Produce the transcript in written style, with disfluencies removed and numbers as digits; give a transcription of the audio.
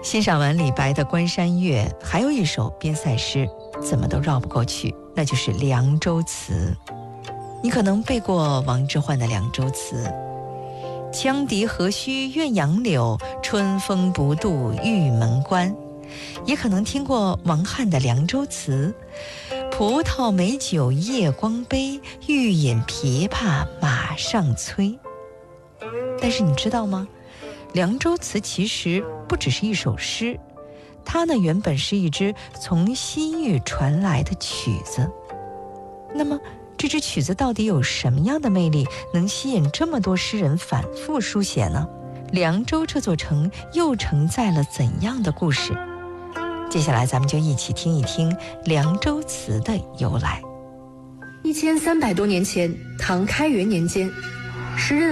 欣赏完李白的《关山月》，还有一首边塞诗怎么都绕不过去，那就是《凉州词》。你可能背过王之涣的《凉州词》，羌笛何须怨杨柳，春风不度玉门关。也可能听过王翰的《凉州词》，葡萄美酒夜光杯，欲饮琵琶马上催。但是你知道吗？《凉州词》其实不只是一首诗，它呢原本是一支从西域传来的曲子。那么这支曲子到底有什么样的魅力，能吸引这么多诗人反复书写呢？凉州这座城又承载了怎样的故事？接下来咱们就一起听一听《凉州词》的由来。 1300多年前，唐开元年间，时任